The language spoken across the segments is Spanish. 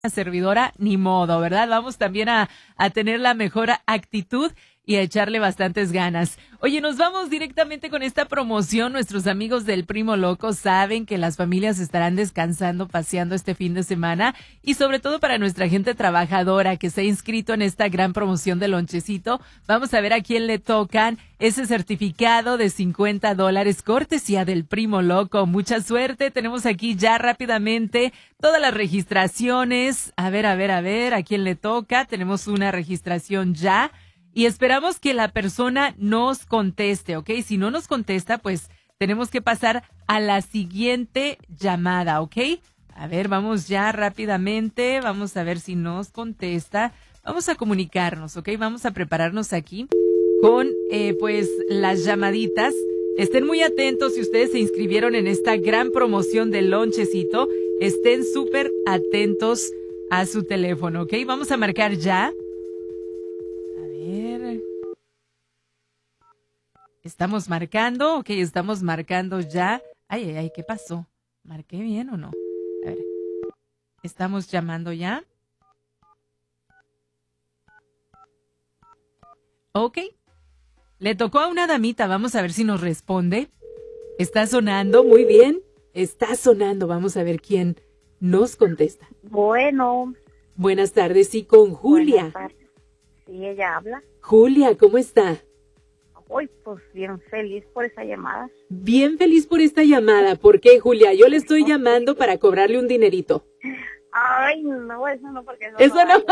servidora, ni modo, ¿verdad? Vamos también a tener la mejor actitud y a echarle bastantes ganas. Oye, nos vamos directamente con esta promoción. Nuestros amigos del Primo Loco saben que las familias estarán descansando, paseando este fin de semana y sobre todo para nuestra gente trabajadora que se ha inscrito en esta gran promoción de lonchecito. Vamos a ver a quién le tocan ese certificado de $50 cortesía del Primo Loco. Mucha suerte. Tenemos aquí ya rápidamente todas las registraciones. A ver, a quién le toca. Tenemos una registración ya. Y esperamos que la persona nos conteste, ¿ok? Si no nos contesta, pues tenemos que pasar a la siguiente llamada, ¿ok? A ver, vamos ya rápidamente, vamos a ver si nos contesta. Vamos a comunicarnos, ¿ok? Vamos a prepararnos aquí con, pues, las llamaditas. Estén muy atentos si ustedes se inscribieron en esta gran promoción del lonchecito. Estén súper atentos a su teléfono, ¿ok? Vamos a marcar ya. Estamos marcando, ok, estamos marcando ya. Ay, ¿qué pasó? ¿Marqué bien o no? A ver, estamos llamando ya. Ok, le tocó a una damita, vamos a ver si nos responde. Está sonando, muy bien, está sonando, vamos a ver quién nos contesta. Bueno. Buenas tardes, sí, con Julia. Buenas tardes. Sí, ella habla. Julia, ¿cómo está? Hoy, pues bien feliz por esa llamada. Bien feliz por esta llamada. ¿Por qué, Julia? Yo le estoy llamando para cobrarle un dinerito. Ay, no, eso no, porque eso no.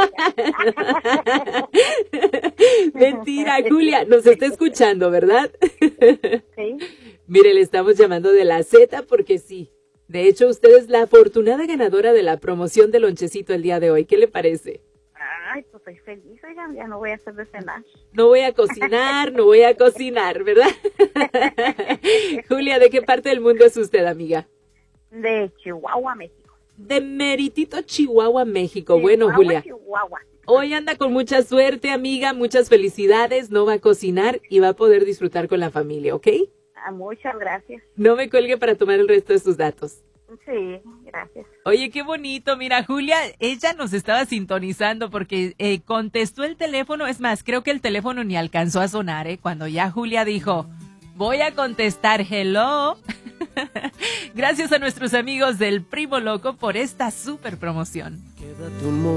Mentira, Julia, nos está escuchando, ¿verdad? Sí. Mire, le estamos llamando de la Z porque sí. De hecho, usted es la afortunada ganadora de la promoción de lonchecito el día de hoy. ¿Qué le parece? Ay, pues estoy feliz, oigan, ya no voy a hacer de cenar. No voy a cocinar, ¿verdad? Julia, ¿de qué parte del mundo es usted, amiga? De Chihuahua, México. De meritito Chihuahua, México. Chihuahua, bueno, Julia. Chihuahua. Hoy anda con mucha suerte, amiga, muchas felicidades, no va a cocinar y va a poder disfrutar con la familia, ¿ok? Muchas gracias. No me cuelgue para tomar el resto de sus datos. Sí, gracias. Oye, qué bonito. Mira, Julia, ella nos estaba sintonizando porque contestó el teléfono. Es más, creo que el teléfono ni alcanzó a sonar, cuando ya Julia dijo, voy a contestar hello. Gracias a nuestros amigos del Primo Loco por esta súper promoción. Quédate un momento.